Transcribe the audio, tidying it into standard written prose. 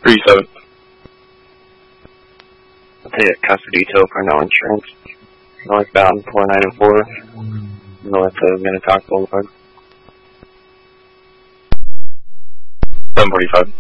37. I'll take a custody tow for no insurance. Northbound 494, north of Minnetonka Boulevard. 745.